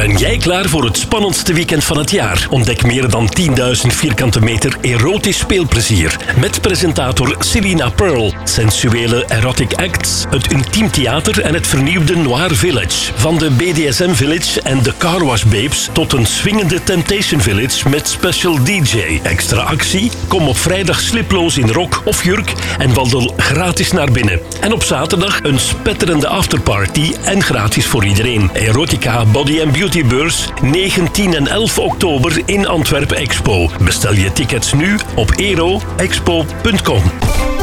Ben jij klaar voor het spannendste weekend van het jaar? Ontdek meer dan 10.000 vierkante meter erotisch speelplezier. Met presentator Selina Pearl, sensuele erotic acts, het intiem theater en het vernieuwde Noir Village. Van de BDSM Village en de Car Wash Babes tot een swingende Temptation Village met special DJ. Extra actie? Kom op vrijdag sliploos in rok of jurk en wandel gratis naar binnen. En op zaterdag een spetterende afterparty en gratis voor iedereen. Erotica Body and Beauty Beurs 19 en 11 oktober in Antwerpen Expo. Bestel je tickets nu op ero-expo.com.